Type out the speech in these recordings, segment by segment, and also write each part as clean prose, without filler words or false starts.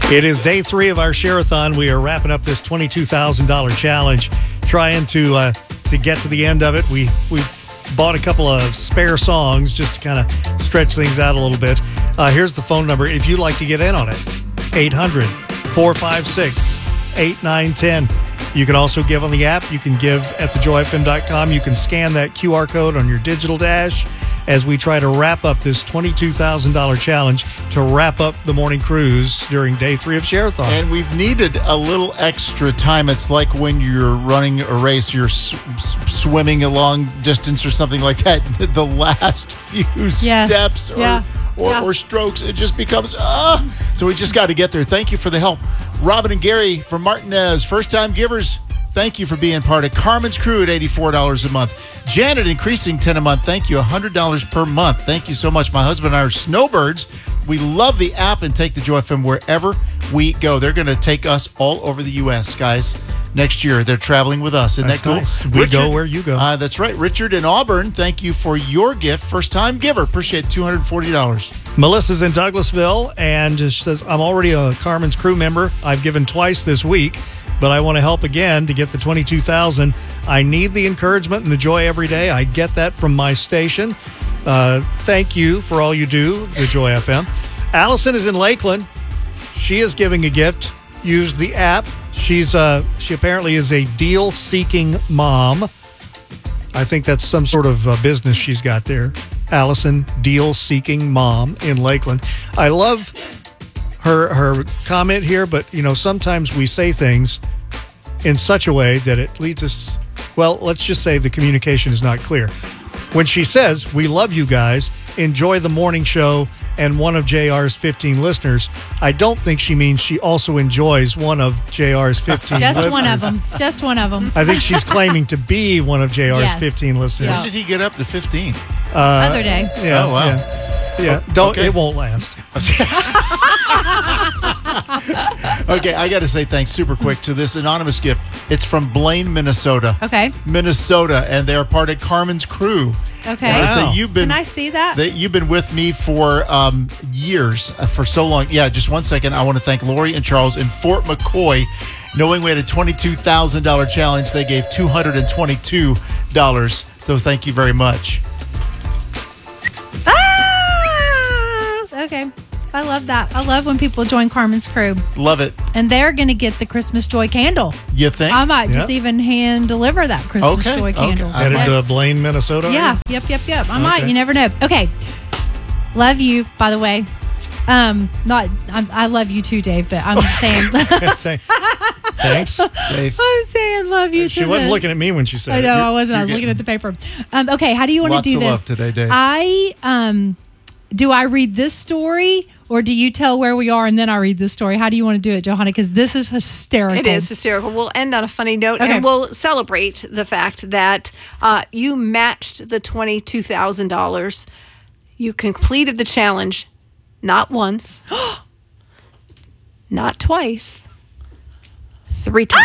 It is day 3 of our Share-a-thon. We are wrapping up this $22,000 challenge, trying to get to the end of it. We bought a couple of spare songs just to kind of stretch things out a little bit. Here's the phone number if you'd like to get in on it. 800-456-8910. You can also give on the app. You can give at thejoyfm.com. You can scan that QR code on your digital dash as we try to wrap up this $22,000 challenge to wrap up the morning cruise during day 3 of Share-a-thon. And we've needed a little extra time. It's like when you're running a race, you're swimming a long distance or something like that. The last few steps or strokes, it just becomes, So we just got to get there. Thank you for the help. Robin and Gary from Martinez, first-time givers. Thank you for being part of Carmen's crew at $84 a month. Janet, increasing $10 a month. Thank you, $100 per month. Thank you so much. My husband and I are snowbirds. We love the app and take the Joy FM wherever we go. They're going to take us all over the U.S., guys. Next year, they're traveling with us. Isn't that cool? Nice. We go where you go. That's right. Richard in Auburn, thank you for your gift. First-time giver. Appreciate $240. Melissa's in Douglasville and says, I'm already a Carmen's crew member. I've given twice this week, but I want to help again to get the $22,000. I need the encouragement and the joy every day. I get that from my station. Thank you for all you do, the Joy FM. Allison is in Lakeland. She is giving a gift. Use the app. She apparently is a deal-seeking mom. I think that's some sort of business she's got there. Allison, deal-seeking mom in Lakeland. I love her comment here, but sometimes we say things in such a way that it leads us, let's just say the communication is not clear. When she says, we love you guys, enjoy the morning show, and one of JR's 15 listeners, I don't think she means she also enjoys one of JR's 15 listeners. Just one of them. I think she's claiming to be one of JR's 15 listeners. When did he get up to 15? Other day. Yeah, oh, wow. Yeah. It won't last. Okay, I got to say thanks super quick to this anonymous gift. It's from Blaine, Minnesota. Okay. Minnesota, and they're part of Carmen's crew. Okay. Wow. So Can I see that? You've been with me for years, for so long. Yeah, just 1 second. I want to thank Lori and Charles in Fort McCoy. Knowing we had a $22,000 challenge, they gave $222. So thank you very much. Okay. I love that. I love when people join Carmen's crew. Love it. And they're going to get the Christmas Joy candle. You think? I might just even hand deliver that Christmas Joy candle. Headed to Blaine, Minnesota? Yeah. Yep. I might. You never know. Okay. Love you, by the way. I love you too, Dave, but I'm saying. Thanks, Dave. I'm saying love you too. She wasn't looking at me when she said I it. know, I wasn't. I was looking at the paper. Okay, how do you want to do this? Lots of love today, Dave. Do I read this story or do you tell where we are and then I read this story? How do you want to do it, Johanna? Because this is hysterical. It is hysterical. We'll end on a funny note and we'll celebrate the fact that you matched the $22,000. You completed the challenge not once, not twice, 3 times.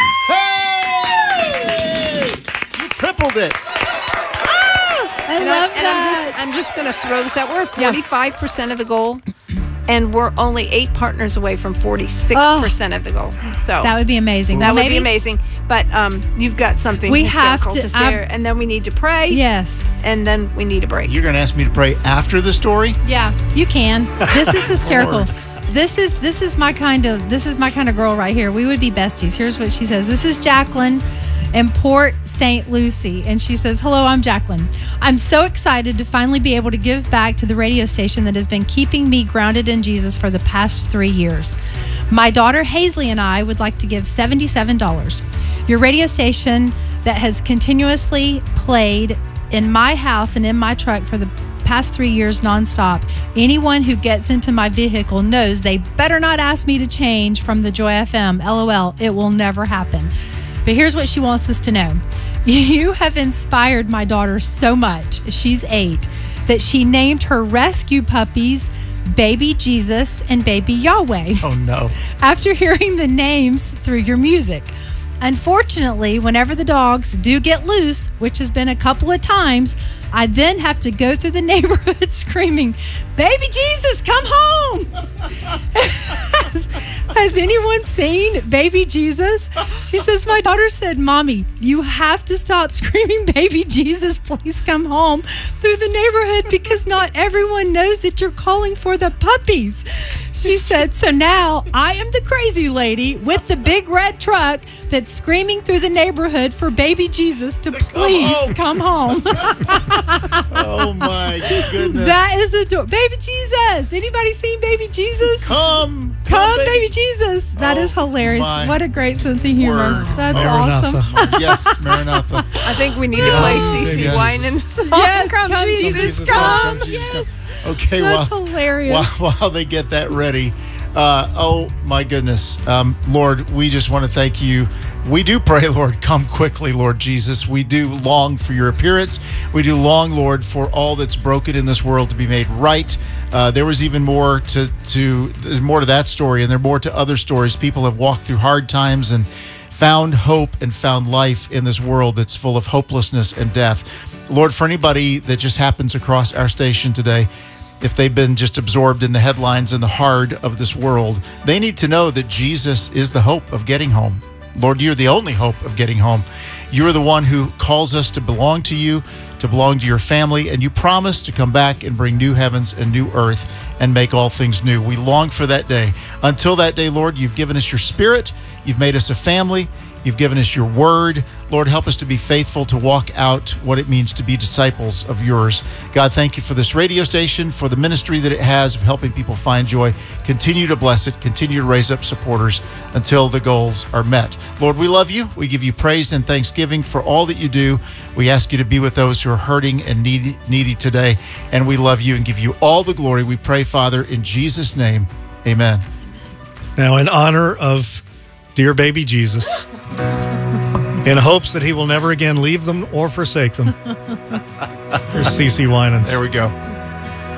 Hey! You tripled it. I love that. I'm just going to throw this out. We're at 45% of the goal, and we're only 8 partners away from 46% of the goal. So that would be amazing. That would be amazing. But you've got something hysterical to share, and then we need to pray. Yes. And then we need a break. You're going to ask me to pray after the story? Yeah, you can. This is hysterical. This is my kind of girl right here. We would be besties. Here's what she says. This is Jacqueline in Port St. Lucie. And she says, hello, I'm Jacqueline. I'm so excited to finally be able to give back to the radio station that has been keeping me grounded in Jesus for the past 3 years. My daughter Hazley and I would like to give $77. Your radio station that has continuously played in my house and in my truck for the past 3 years nonstop. Anyone who gets into my vehicle knows they better not ask me to change from the Joy FM. LOL, it will never happen. But here's what she wants us to know. You have inspired my daughter so much, she's 8, that she named her rescue puppies Baby Jesus and Baby Yahweh. Oh, no. After hearing the names through your music. Unfortunately, whenever the dogs do get loose, which has been a couple of times, I then have to go through the neighborhood screaming, "Baby Jesus, come home!" has anyone seen baby Jesus? She says, my daughter said, Mommy, you have to stop screaming, baby Jesus, please come home through the neighborhood because not everyone knows that you're calling for the puppies. She said, so now I am the crazy lady with the big red truck that's screaming through the neighborhood for baby Jesus to please come home. Oh, my goodness. That is adorable. Baby Jesus. Anybody seen baby Jesus? Come, baby Jesus. That is hilarious. What a great sense of humor. Word. That's Maranatha. awesome. Yes, Maranatha. I think we need to play CeCe Winans song. Yes, Come, Jesus, come. Yes. Okay, that's hilarious. While they get that ready, oh my goodness, Lord, we just want to thank you. We do pray, Lord, come quickly, Lord Jesus. We do long for your appearance. We do long, Lord, for all that's broken in this world to be made right. There was even more there's more to that story, and there are more to other stories. People have walked through hard times and found hope and found life in this world that's full of hopelessness and death. Lord, for anybody that just happens across our station today, if they've been just absorbed in the headlines and the hard of this world, they need to know that Jesus is the hope of getting home. Lord, you're the only hope of getting home. You're the one who calls us to belong to you, to belong to your family, and you promise to come back and bring new heavens and new earth and make all things new. We long for that day. Until that day, Lord, you've given us your Spirit. You've made us a family. You've given us your word. Lord, help us to be faithful to walk out what it means to be disciples of yours. God, thank you for this radio station, for the ministry that it has of helping people find joy. Continue to bless it. Continue to raise up supporters until the goals are met. Lord, we love you. We give you praise and thanksgiving for all that you do. We ask you to be with those who are hurting and needy today. And we love you and give you all the glory. We pray, Father, in Jesus' name. Amen. Now, in honor of dear baby Jesus, in hopes that he will never again leave them or forsake them, here's CeCe Winans. There we go.